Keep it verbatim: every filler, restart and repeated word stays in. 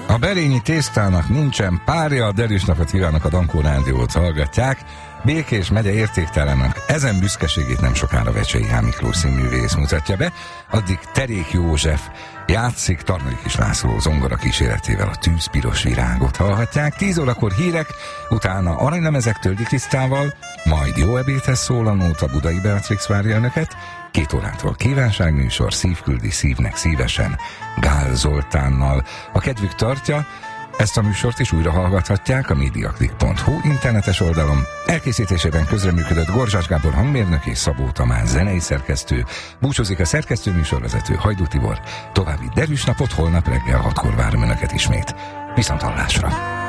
A berényi tésztának nincsen párja, derűs napot kívánok, a Dankó Rádiót hallgatják. Békés megye értéktelenek. Ezen büszkeségét nem sokára Vecsei H. Miklós színművész mutatja be, addig Terék József játszik Tarnai Kis László zongora kíséretével a Tűzpiros virágot hallhatják. tíz órakor hírek, utána aranylemezek Töldi Krisztával, majd jó ebédhez szól a nóta, Budai Beatrix várja önöket. Két órától kívánságműsor, szívküldi szívnek szívesen Gál Zoltánnal. A kedvük tartja, ezt a műsort is újra hallgathatják a mediaclick pont hu internetes oldalon. Elkészítésében közreműködött Gorzsás Gábor hangmérnök és Szabó Tamás zenei szerkesztő. Búcsúzik a szerkesztő műsorvezető Hajdú Tibor. További derűs napot, holnap reggel hatkor várom önöket ismét. Viszonthallásra!